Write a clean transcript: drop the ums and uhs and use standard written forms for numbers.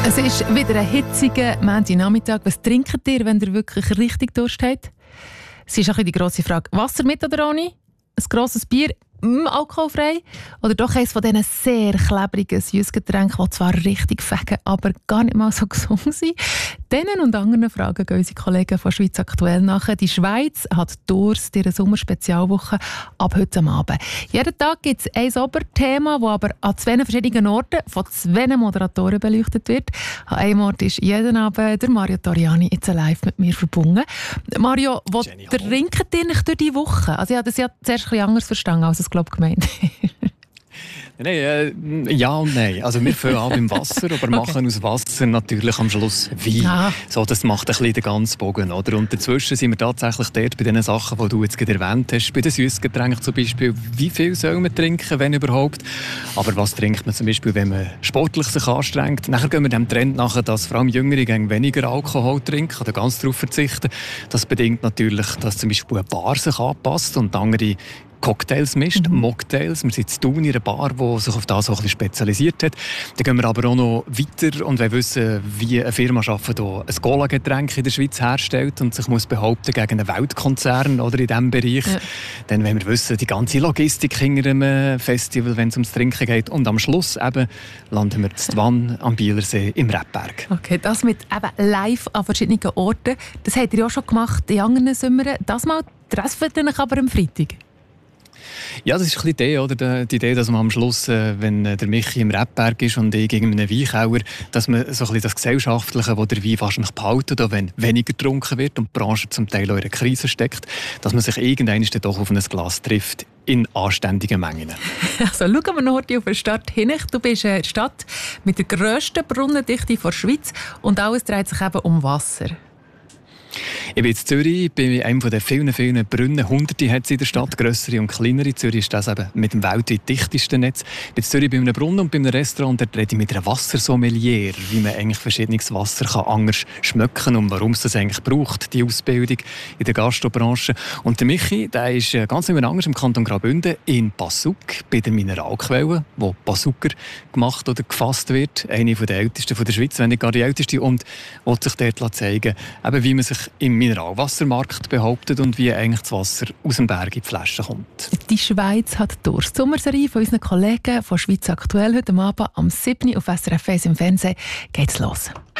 Es ist wieder ein hitziger Montagnachmittag. Was trinkt ihr, wenn ihr wirklich richtig Durst habt? Es ist auch die grosse Frage, Wasser mit oder ohne? Ein grosses Bier, alkoholfrei? Oder doch eines von diesen sehr klebrigen Süßgetränken, die zwar richtig fegen, aber gar nicht mal so gesund sind? Diesen und anderen Fragen gehen unsere Kollegen von Schweiz aktuell nach. Die Schweiz hat Durst, ihre Sommerspezialwoche ab heute Abend. Jeden Tag gibt es ein Oberthema, das aber an zwei verschiedenen Orten von zwei Moderatoren beleuchtet wird. An einem Ort ist jeden Abend der Mario Toriani jetzt live mit mir verbunden. Mario, was trinkt ihr nicht durch die Woche? Also ich habe das ja zuerst ein bisschen anders verstanden, als es gemeint. Nein, ja und nein. Also wir fangen an beim Wasser, aber machen aus Wasser natürlich am Schluss Wein. Ah. So, das macht ein bisschen den ganzen Bogen. Oder? Und dazwischen sind wir tatsächlich dort bei den Sachen, die du jetzt gerade erwähnt hast. Bei den Süßgetränken zum Beispiel. Wie viel soll man trinken, wenn überhaupt? Aber was trinkt man zum Beispiel, wenn man sportlich sich anstrengt? Nachher gehen wir dem Trend nach, dass vor allem Jüngere weniger Alkohol trinken oder ganz darauf verzichten. Das bedingt natürlich, dass zum Beispiel eine Bar sich anpasst und andere Cocktails mischt, Mocktails. Wir sind in Thun in einer Bar, die sich auf das auch ein bisschen spezialisiert hat. Dann gehen wir aber auch noch weiter und wollen wissen, wie eine Firma arbeitet, die ein Cola-Getränk in der Schweiz herstellt und sich muss behaupten gegen einen Weltkonzern oder in diesem Bereich. Ja. Dann wollen wir wissen, die ganze Logistik hinter einem Festival, wenn es ums Trinken geht. Und am Schluss eben landen wir in Wann am Bielersee im Rebberg. Okay, das mit eben live an verschiedenen Orten, das habt ihr ja auch schon gemacht in anderen Sommern. Das mal treffen wir euch aber am Freitag. Ja, das ist ein bisschen die Idee, oder? Die Idee, dass man am Schluss, wenn der Michi im Rebberg ist und ich gegen einen Weinkauer, dass man so ein bisschen das Gesellschaftliche, das der Wein wahrscheinlich behalten, auch wenn weniger getrunken wird und die Branche zum Teil in einer Krise steckt, dass man sich irgendwann doch auf ein Glas trifft in anständigen Mengen. Also schauen wir noch heute auf den Stadt hin. Du bist eine Stadt mit der grössten Brunnendichte der Schweiz und alles dreht sich eben um Wasser. Ich bin in Zürich, bei einem der vielen Brunnen. Hunderte hat es in der Stadt, grössere und kleinere. Zürich ist das eben mit dem weltweit dichtesten Netz. Ich bin in Zürich bei einem Brunnen und bei einem Restaurant. Dort rede ich mit einer Wassersommelier, wie man eigentlich verschiedenes Wasser anders schmecken kann und warum es das eigentlich braucht, die Ausbildung in der Gastrobranche. Und der Michi, der ist ganz anders im Kanton Graubünden, in Passuk, bei der Mineralquelle, wo Passuker gemacht oder gefasst wird. Eine der ältesten der Schweiz, wenn nicht gar die älteste. Und will sich dort zeigen, eben wie man sich im Mineralwassermarkt behauptet und wie eigentlich das Wasser aus dem Berg in die Flaschen kommt. Die Schweiz hat Durst. Die Sommerserie von unseren Kollegen von Schweiz aktuell heute Abend am 7. auf SRF 1 im Fernsehen geht's los.